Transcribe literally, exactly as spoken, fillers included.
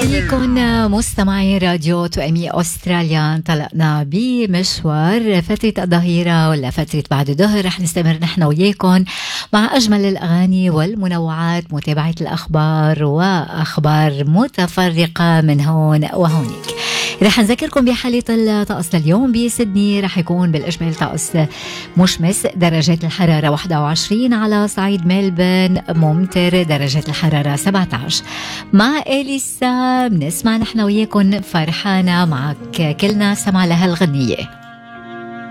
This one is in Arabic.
فيكم مستمعي راديو توأمي أستراليا. انطلقنا بمشوار فترة الظهيرة ولا فترة بعد الظهر. رح نستمر نحن وياكم مع أجمل الأغاني والمنوعات، متابعة الأخبار وأخبار متفرقة من هون وهونيك. رح نذكركم بحالة الطقس لليوم بسيدني. رح يكون بالإجمال طقس مشمس، درجات الحرارة واحد وعشرين، على صعيد ملبن ممطر، درجات الحرارة سبعة عشر. مع إليسا بنسمع نحن وياكم فرحانة معك، كلنا سمع لها الغنية.